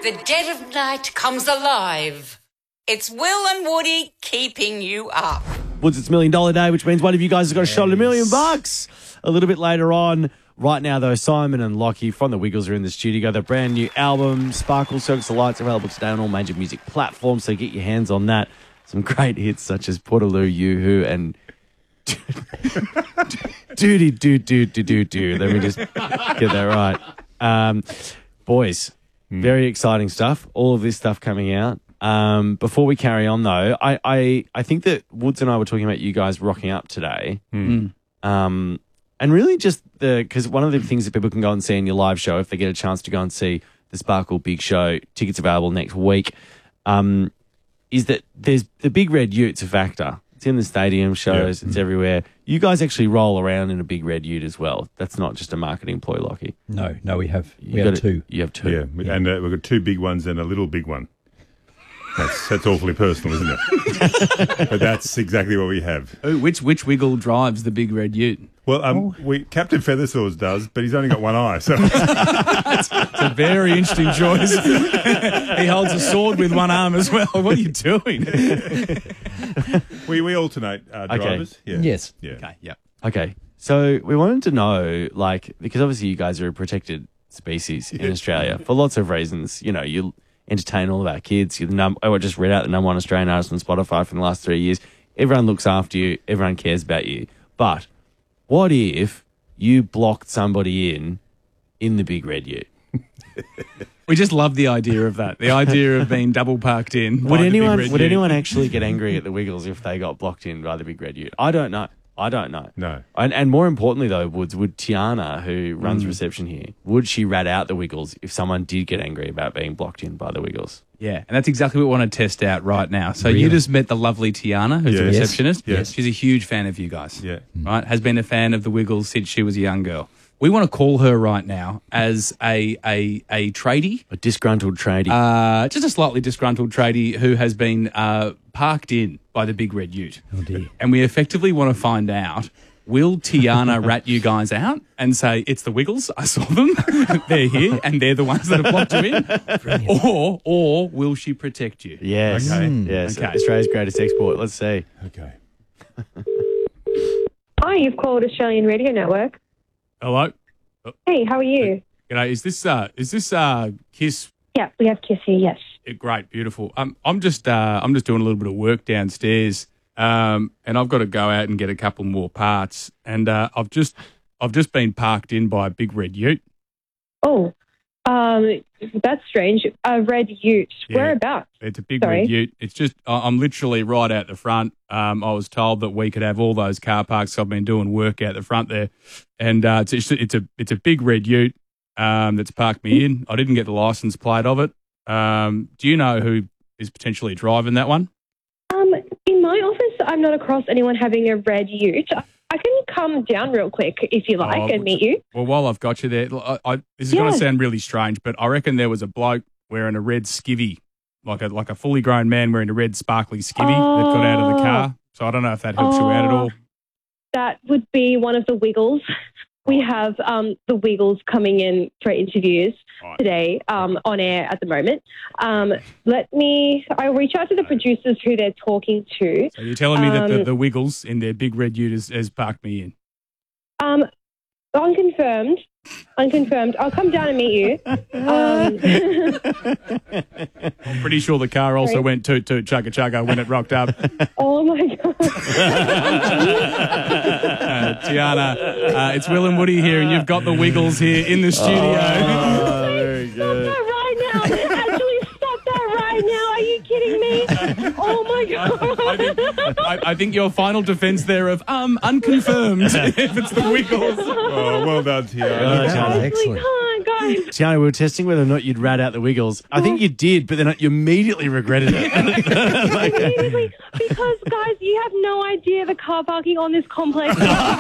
the dead of night comes alive. It's Will and Woody keeping you up. Woods, it's $1 Million Day, which means one of you guys has got a shot at $1 million. A little bit later on. Right now, though, Simon and Lockie from The Wiggles are in the studio. Their brand new album, Sparkle Circus of Lights, available today on all major music platforms, so get your hands on that. Some great hits such as Portaloo, Yoo-Hoo, and Doody Doo Doo Doo Doo Doo. Let me just get that right. Boys, very exciting stuff. All of this stuff coming out. Before we carry on, though, I think that Woods and I were talking about you guys rocking up today. And really just because one of the things that people can go and see in your live show, if they get a chance to go and see the Sparkle Big Show, tickets available next week, is that there's the Big Red Ute's a factor. It's in the stadium shows. It's everywhere. You guys actually roll around in a Big Red Ute as well. That's not just a marketing ploy, Lockie. No, we have two. You have two. Yeah, and we've got two big ones and a little big one. That's awfully personal, isn't it? But that's exactly what we have. Ooh, which Wiggle drives the Big Red Ute? Well, Captain Featherswords does, but he's only got one eye. So it's a very interesting choice. He holds a sword with one arm as well. What are you doing? we alternate drivers. Yeah. Yes. Yeah. Okay. Yeah. Okay. So we wanted to know, because obviously you guys are a protected species in Australia for lots of reasons. You know, you entertain all of our kids. I just read out the #1 Australian artist on Spotify for the last 3 years. Everyone looks after you. Everyone cares about you. But what if you blocked somebody in the Big Red Ute? We just love the idea of that. The idea of being double parked in. Would anyone actually get angry at the Wiggles if they got blocked in by the Big Red Ute? I don't know. No. And more importantly, though, Woods, would Tiana, who runs reception here, would she rat out the Wiggles if someone did get angry about being blocked in by the Wiggles? Yeah, and that's exactly what we want to test out right now. So you just met the lovely Tiana, who's a receptionist. Yes. She's a huge fan of you guys. Yeah. Right? Has been a fan of the Wiggles since she was a young girl. We want to call her right now as a tradie. A disgruntled tradie. Just a slightly disgruntled tradie who has been parked in by the Big Red Ute. Oh, dear. And we effectively want to find out, will Tiana rat you guys out and say, it's the Wiggles, I saw them, they're here, and they're the ones that have blocked you in? Or will she protect you? Yes. Okay. Yes. Okay. Australia's greatest export. Let's see. Okay. Hi, you've called Australian Radio Network. Hello? Hey, how are you? G'day, is this Kiss? Yeah, we have Kiss here, yes. Great, beautiful. I'm just doing a little bit of work downstairs, and I've got to go out and get a couple more parts. And I've just been parked in by a Big Red Ute. Oh, that's strange. A Red Ute. Yeah. Whereabouts? It's a Big Red Ute. It's just I'm literally right out the front. I was told that we could have all those car parks. So I've been doing work out the front there, and it's a Big Red Ute that's parked me in. I didn't get the license plate of it. Do you know who is potentially driving that one? In my office, I'm not across anyone having a Red Ute. I can come down real quick if you like and meet you. Well, while I've got you there, this is going to sound really strange, but I reckon there was a bloke wearing a red skivvy, like a fully grown man wearing a red sparkly skivvy that got out of the car. So I don't know if that helps you out at all. That would be one of the Wiggles. We have the Wiggles coming in for interviews today on air at the moment. I'll reach out to the producers who they're talking to. So you're telling me that the Wiggles in their Big Red Ute has parked me in? Unconfirmed. I'll come down and meet you. I'm pretty sure the car also went toot toot chugga chugga when it rocked up. Oh my God. Tiana, it's Will and Woody here, and you've got the Wiggles here in the studio. Very good. Stop that right now. Actually, stop that right now. Are you kidding me? Oh my God. I think your final defence there of unconfirmed if it's the Wiggles. Oh, well done, Tiana. Excellent. Guys. Tiana, we were testing whether or not you'd rat out the Wiggles. I think you did, but then you immediately regretted it. Immediately, because, guys, you have no idea the car parking on this complex.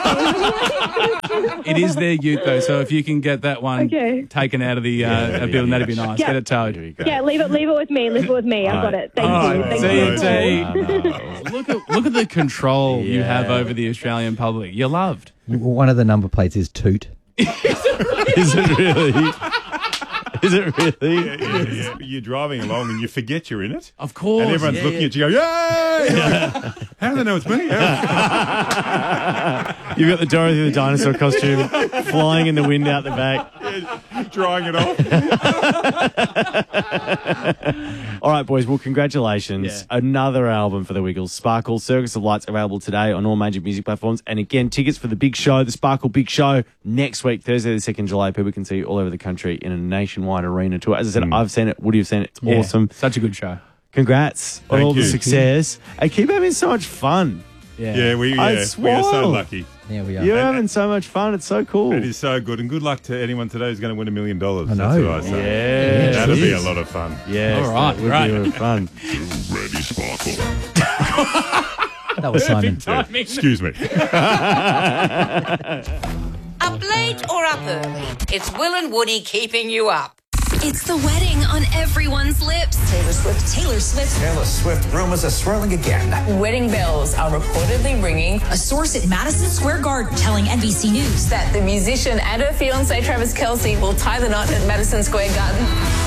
It is their ute, though, so if you can get that one taken out of the building, that'd be nice. Yeah. Get it towed. Yeah, leave it with me. I've got it. Thank you. Thank you. Look at the control you have over the Australian public. You're loved. One of the number plates is Toot. Is it really? Is it really? Yeah. You're driving along and you forget you're in it. Of course. And everyone's looking at you go, yay! How do they know it's me? You've got the Dorothy the dinosaur costume flying in the wind out the back. Drying it off. All right, boys. Well, congratulations. Yeah. Another album for the Wiggles. Sparkle, Circus of Lights, available today on all major music platforms. And again, tickets for the big show, the Sparkle Big Show, next week, Thursday the 2nd July. People can see all over the country in a nationwide arena tour. As I said, I've seen it. Woody, you've seen it. It's awesome. Such a good show. Congrats on all the you. success. And keep having so much fun. Yeah, we It's are so wild. lucky. Yeah, we are. You're having so much fun. It's so cool. It is so good. And good luck to anyone today who's going to win $1 million. I That's know. what I say. Yeah, That'll be a it is. lot of fun. Yes, All right, that would right. be a lot of fun. Ready, Sparkle. That was Simon. Excuse me. Up late or up early, it's Will and Woody keeping you up. It's the wedding on everyone's lips. Taylor Swift. Taylor Swift rumors are swirling again. Wedding bells are reportedly ringing. A source at Madison Square Garden telling NBC News That the musician and her fiancé Travis Kelce will tie the knot at Madison Square Garden.